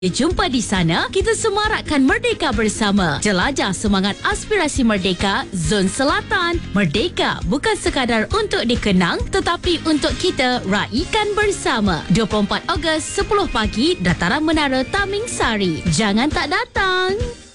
Jumpa di sana, kita semarakkan Merdeka bersama. Jelajah semangat aspirasi Merdeka Zon Selatan. Merdeka bukan sekadar untuk dikenang, tetapi untuk kita raikan bersama. 24 Ogos 10 pagi, Dataran Menara Taming Sari. Jangan tak datang.